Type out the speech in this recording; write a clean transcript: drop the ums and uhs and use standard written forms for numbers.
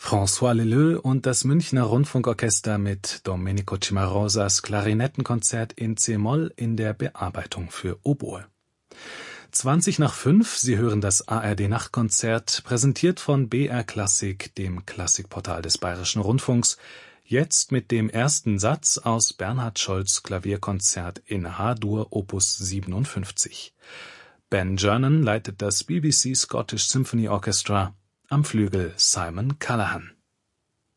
François Leleux und das Münchner Rundfunkorchester mit Domenico Cimarosas Klarinettenkonzert in c-Moll in der Bearbeitung für Oboe. 5:20, Sie hören das ARD-Nachtkonzert, präsentiert von BR Klassik, dem Klassikportal des Bayerischen Rundfunks, jetzt mit dem ersten Satz aus Bernhard Scholz' Klavierkonzert in H-Dur Opus 57. Ben Gernon leitet das BBC Scottish Symphony Orchestra, am Flügel Simon Callaghan.